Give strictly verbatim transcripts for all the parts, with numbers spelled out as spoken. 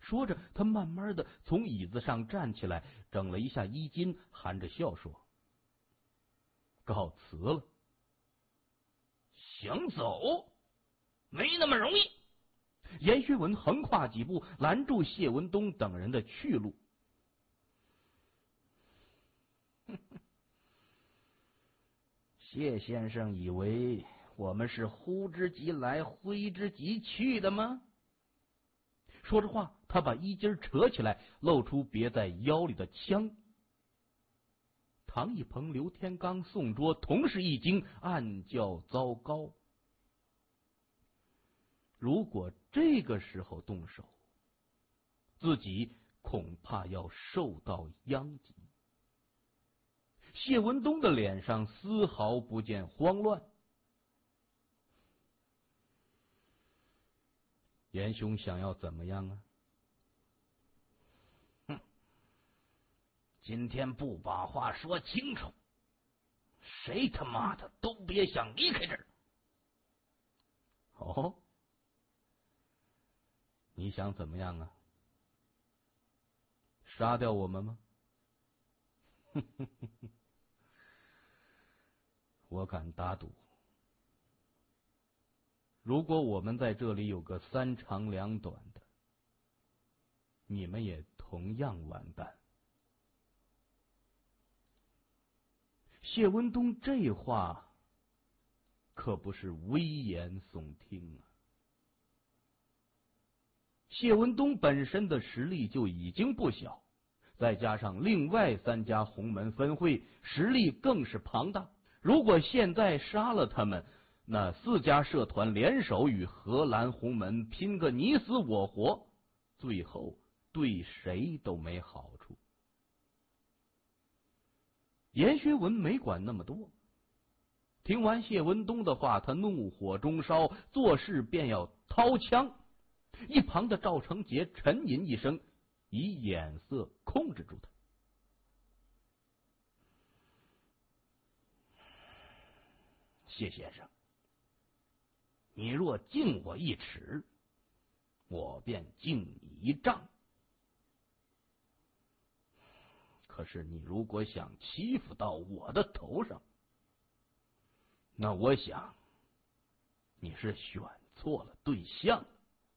说着，他慢慢的从椅子上站起来，整了一下衣襟，含着笑说：“告辞了。” 想走，没那么容易。 严学文横跨几步，拦住谢文东等人的去路。谢先生以为我们是呼之即来挥之即去的吗？说着话，他把衣襟扯起来，露出别在腰里的枪。唐一鹏、刘天刚、宋卓同时一惊，暗叫糟糕。如果这个时候动手，自己恐怕要受到殃及。谢文东的脸上丝毫不见慌乱。严兄想要怎么样啊？ 哼，今天不把话说清楚，谁他妈的都别想离开这儿。 哦，你想怎么样啊？杀掉我们吗？我敢打赌，如果我们在这里有个三长两短的，你们也同样完蛋。谢文东这话可不是危言耸听啊！谢文东本身的实力就已经不小，再加上另外三家洪门分会，实力更是庞大。如果现在杀了他们，那四家社团联手与荷兰洪门拼个你死我活，最后对谁都没好处。严学文没管那么多，听完谢文东的话，他怒火中烧，做事便要掏枪。一旁的赵成杰沉吟一声，以眼色控制住他。 谢先生，你若敬我一尺，我便敬你一丈。可是你如果想欺负到我的头上，那我想你是选错了对象。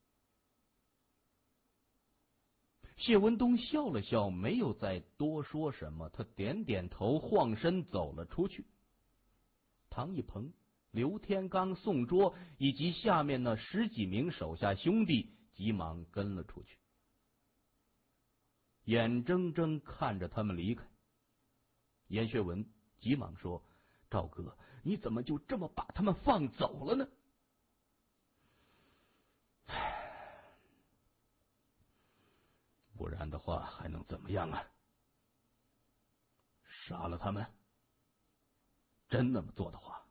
谢文东笑了笑，没有再多说什么，他点点头，晃身走了出去。唐一鹏、刘天刚、宋卓以及下面那十几名手下兄弟急忙跟了出去，眼睁睁看着他们离开。严学文急忙说：“赵哥，你怎么就这么把他们放走了呢？”不然的话还能怎么样啊？杀了他们？真那么做的话，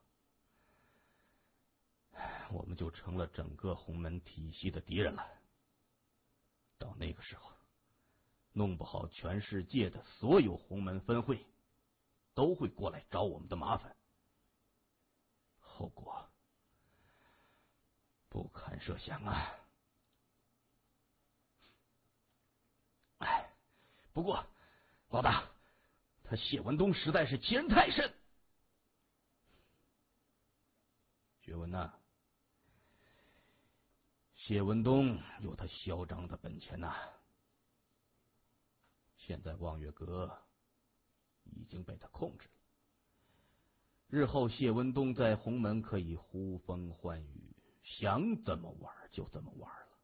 我们就成了整个洪门体系的敌人了。到那个时候，弄不好全世界的所有洪门分会都会过来找我们的麻烦，后果不堪设想啊！哎，不过老大，他谢文东实在是欺人太甚。学文呐、啊，谢文东有他嚣张的本钱呐、啊。现在望月阁已经被他控制了，日后谢文东在洪门可以呼风唤雨，想怎么玩就怎么玩了。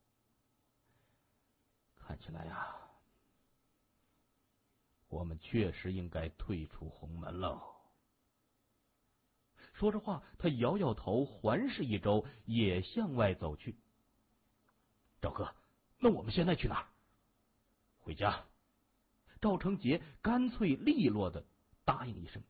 看起来呀，我们确实应该退出洪门喽。说着话，他摇摇头，环视一周，也向外走去。赵哥，那我们现在去哪儿？回家。赵成杰干脆利落的答应一声。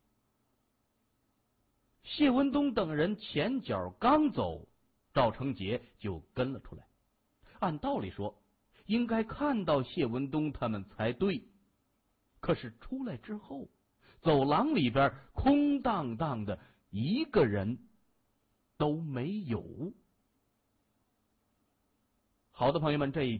谢文东等人前脚刚走，赵成杰就跟了出来。按道理说，应该看到谢文东他们才对，可是出来之后，走廊里边空荡荡的，一个人都没有。好的，朋友们，这一